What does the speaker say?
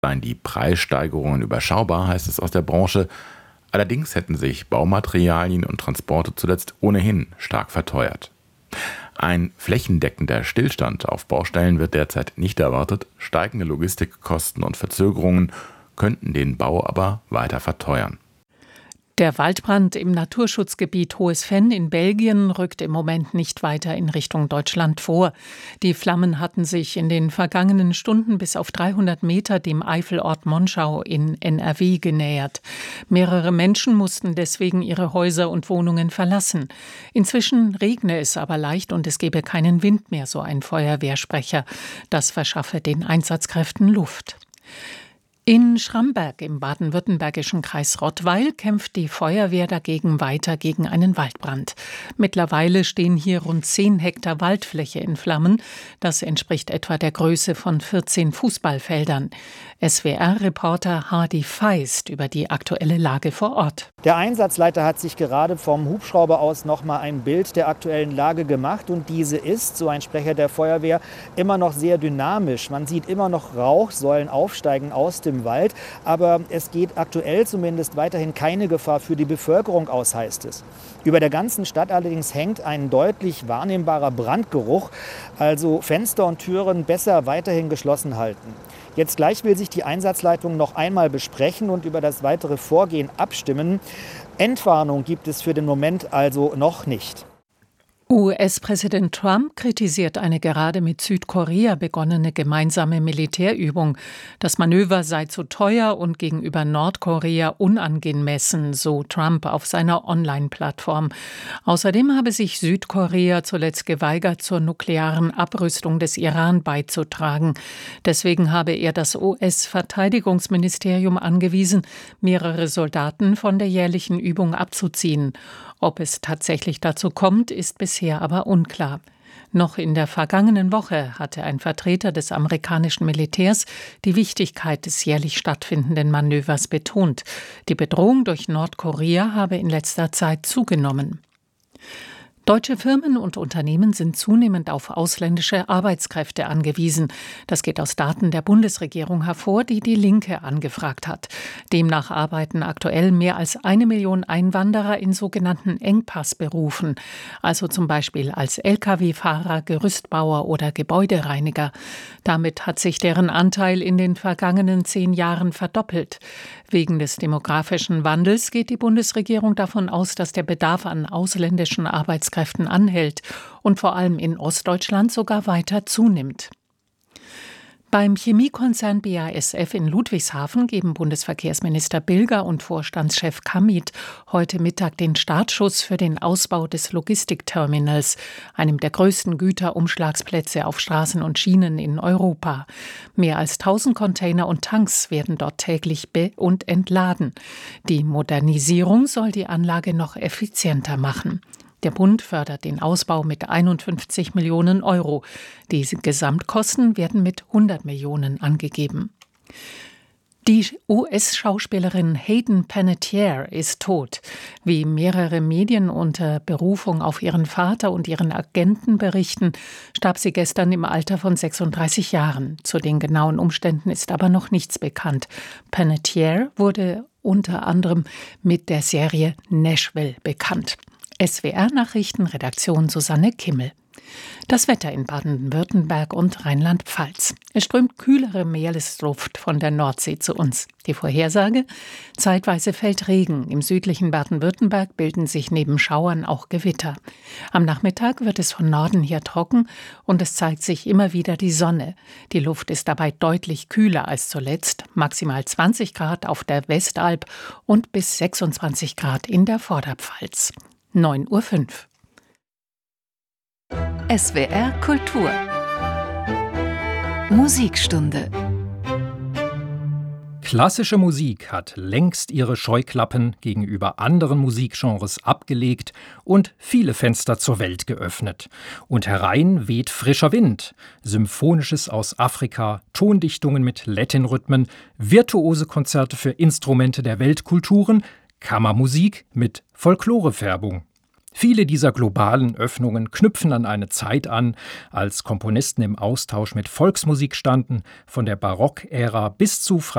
Seien die Preissteigerungen überschaubar, heißt es aus der Branche. Allerdings hätten sich Baumaterialien und Transporte zuletzt ohnehin stark verteuert. Ein flächendeckender Stillstand auf Baustellen wird derzeit nicht erwartet. Steigende Logistikkosten und Verzögerungen könnten den Bau aber weiter verteuern. Der Waldbrand im Naturschutzgebiet Hohes Venn in Belgien rückt im Moment nicht weiter in Richtung Deutschland vor. Die Flammen hatten sich in den vergangenen Stunden bis auf 300 Meter dem Eifelort Monschau in NRW genähert. Mehrere Menschen mussten deswegen ihre Häuser und Wohnungen verlassen. Inzwischen regne es aber leicht und es gebe keinen Wind mehr, so ein Feuerwehrsprecher. Das verschaffe den Einsatzkräften Luft. In Schramberg im baden-württembergischen Kreis Rottweil kämpft die Feuerwehr dagegen weiter gegen einen Waldbrand. Mittlerweile stehen hier rund 10 Hektar Waldfläche in Flammen. Das entspricht etwa der Größe von 14 Fußballfeldern. SWR-Reporter Hardy Feist über die aktuelle Lage vor Ort. Der Einsatzleiter hat sich gerade vom Hubschrauber aus nochmal ein Bild der aktuellen Lage gemacht. Und diese ist, so ein Sprecher der Feuerwehr, immer noch sehr dynamisch. Man sieht immer noch Rauchsäulen aufsteigen aus dem Wald. Aber es geht aktuell zumindest weiterhin keine Gefahr für die Bevölkerung aus, heißt es. Über der ganzen Stadt allerdings hängt ein deutlich wahrnehmbarer Brandgeruch. Also Fenster und Türen besser weiterhin geschlossen halten. Jetzt gleich will sich die Einsatzleitung noch einmal besprechen und über das weitere Vorgehen abstimmen. Endwarnung gibt es für den Moment also noch nicht. US-Präsident Trump kritisiert eine gerade mit Südkorea begonnene gemeinsame Militärübung. Das Manöver sei zu teuer und gegenüber Nordkorea unangemessen, so Trump auf seiner Online-Plattform. Außerdem habe sich Südkorea zuletzt geweigert, zur nuklearen Abrüstung des Iran beizutragen. Deswegen habe er das US-Verteidigungsministerium angewiesen, mehrere Soldaten von der jährlichen Übung abzuziehen. Ob es tatsächlich dazu kommt, ist bisher aber unklar. Noch in der vergangenen Woche hatte ein Vertreter des amerikanischen Militärs die Wichtigkeit des jährlich stattfindenden Manövers betont. Die Bedrohung durch Nordkorea habe in letzter Zeit zugenommen. Deutsche Firmen und Unternehmen sind zunehmend auf ausländische Arbeitskräfte angewiesen. Das geht aus Daten der Bundesregierung hervor, die die Linke angefragt hat. Demnach arbeiten aktuell mehr als 1 Million Einwanderer in sogenannten Engpassberufen, also zum Beispiel als Lkw-Fahrer, Gerüstbauer oder Gebäudereiniger. Damit hat sich deren Anteil in den vergangenen 10 Jahren verdoppelt. Wegen des demografischen Wandels geht die Bundesregierung davon aus, dass der Bedarf an ausländischen Arbeitskräften anhält und vor allem in Ostdeutschland sogar weiter zunimmt. Beim Chemiekonzern BASF in Ludwigshafen geben Bundesverkehrsminister Bilger und Vorstandschef Kamit heute Mittag den Startschuss für den Ausbau des Logistikterminals, einem der größten Güterumschlagsplätze auf Straßen und Schienen in Europa. Mehr als 1000 Container und Tanks werden dort täglich be- und entladen. Die Modernisierung soll die Anlage noch effizienter machen. Der Bund fördert den Ausbau mit 51 Millionen Euro. Die Gesamtkosten werden mit 100 Millionen angegeben. Die US-Schauspielerin Hayden Panettiere ist tot. Wie mehrere Medien unter Berufung auf ihren Vater und ihren Agenten berichten, starb sie gestern im Alter von 36 Jahren. Zu den genauen Umständen ist aber noch nichts bekannt. Panettiere wurde unter anderem mit der Serie Nashville bekannt. SWR-Nachrichten, Redaktion Susanne Kimmel. Das Wetter in Baden-Württemberg und Rheinland-Pfalz. Es strömt kühlere Meeresluft von der Nordsee zu uns. Die Vorhersage? Zeitweise fällt Regen. Im südlichen Baden-Württemberg bilden sich neben Schauern auch Gewitter. Am Nachmittag wird es von Norden her trocken und es zeigt sich immer wieder die Sonne. Die Luft ist dabei deutlich kühler als zuletzt. Maximal 20 Grad auf der Westalb und bis 26 Grad in der Vorderpfalz. 9:05 Uhr. SWR Kultur Musikstunde. Klassische Musik hat längst ihre Scheuklappen gegenüber anderen Musikgenres abgelegt und viele Fenster zur Welt geöffnet. Und herein weht frischer Wind, Symphonisches aus Afrika, Tondichtungen mit Latin-Rhythmen, virtuose Konzerte für Instrumente der Weltkulturen, Kammermusik mit Folklorefärbung. Viele dieser globalen Öffnungen knüpfen an eine Zeit an, als Komponisten im Austausch mit Volksmusik standen, von der Barockära bis zu